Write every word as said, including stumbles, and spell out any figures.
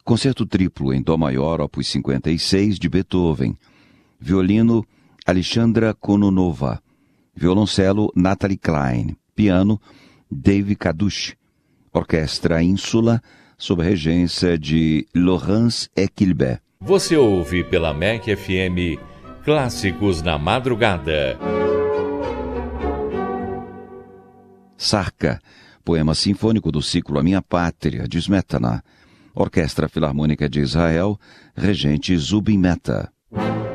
Concerto triplo em dó maior, opus cinquenta e seis, de Beethoven. Violino, Alexandra Kononova. Violoncelo, Natalie Klein. Piano, Dave Kadush. Orquestra Ínsula, sob a regência de Laurence Equilbet. Você ouve pela M E C F M Clássicos na Madrugada. Sarka, poema sinfônico do ciclo A Minha Pátria, de Smetana. Orquestra Filarmônica de Israel, regente Zubin Mehta.